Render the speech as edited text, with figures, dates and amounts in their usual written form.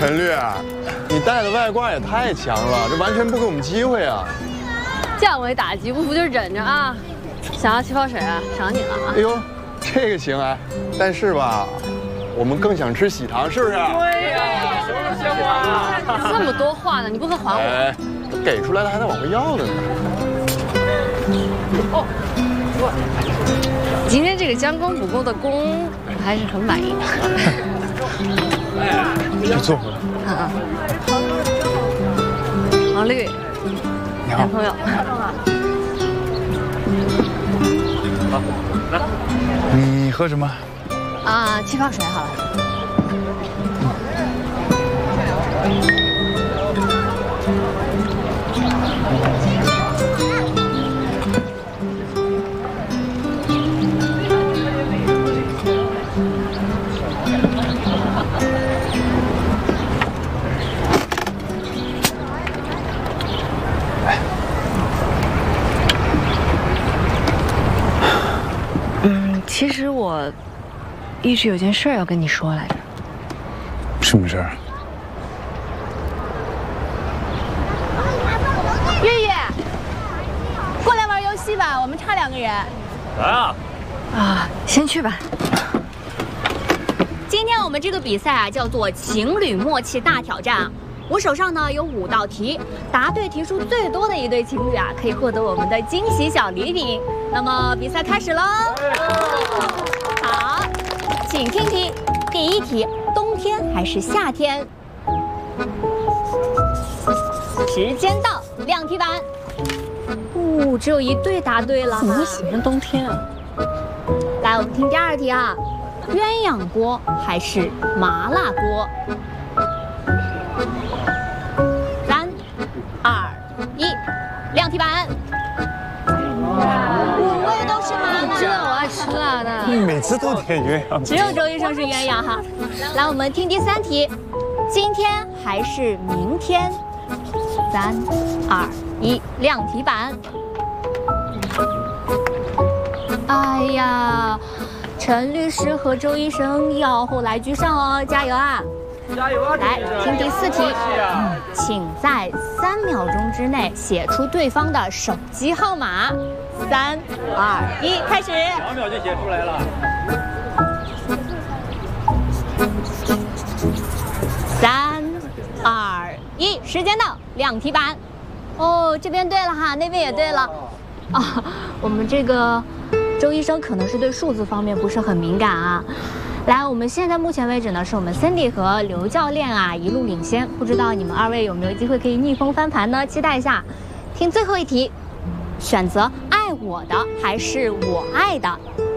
陈律，你带的外挂也太强了，这完全不给我们机会啊！ 降维打击，不服就忍着啊！想要气泡水啊，赏你了啊！ 哎呦，这个行哎，但是吧，我们更想吃喜糖，是不是？ 对呀，什么时候还啊？ 这么多话呢，你不会还我？ 哎，给出来了还得往回要的呢。 哦，今天这个将功补过的功，我还是很满意的。 就坐回来。 王律，男朋友。 好，来。 你喝什么？ 啊，气泡水好了。其实我一直有件事要跟你说来着。 什么事儿？ 月月，过来玩游戏吧，我们差2个人。 来啊！ 啊，先去吧。 今天我们这个比赛啊，叫做情侣默契大挑战。我手上呢有5道题，答对题数最多的一对情侣啊，可以获得我们的惊喜小礼品。那么比赛开始喽！好，请听题。第1题，冬天还是夏天？时间到，亮题板。只有1对答对了。 怎么会喜欢冬天啊？ 来，我们听第2题啊，鸳鸯锅还是麻辣锅？3、2、1，亮题板。5位都是麻辣。 知道我爱吃辣的。 你每次都点鸳鸯。 只有周医生是鸳鸯哈。来，我们听第3题，今天还是明天？3、2、1，亮题板。哎呀，陈律师和周医生要后来居上哦，加油啊！ 加油啊！ 来听第4题，请在3秒钟之内写出对方的手机号码。3、2、1，开始。 2秒就写出来了。 3、2、1，时间到，亮题板。哦，这边对了哈，那边也对了。啊，我们这个周医生可能是对数字方面不是很敏感啊。来，我们现在目前为止呢，是我们 Cindy 和刘教练啊一路领先，不知道你们2位有没有机会可以逆风翻盘呢？期待一下。听最后一题，选择爱我的还是我爱的